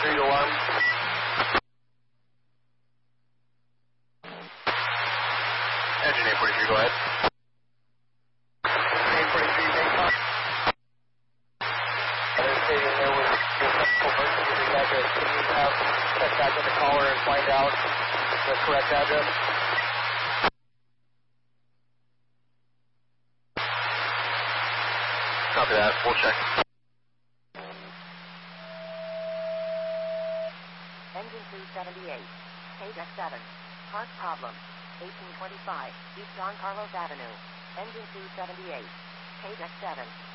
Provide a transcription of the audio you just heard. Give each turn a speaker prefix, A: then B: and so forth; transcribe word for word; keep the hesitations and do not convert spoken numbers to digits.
A: forty-three to alarm. Engine eight forty-three, go ahead. eight forty-three, make up. They're stating there was a medical emergency. We had to have check back with the caller and find out the correct address. Copy that. We'll check.
B: Engine two seventy-eight, K D E C seven, part problem, eighteen twenty-five, East Don Carlos Avenue. Engine two seventy-eight, K D E C seven.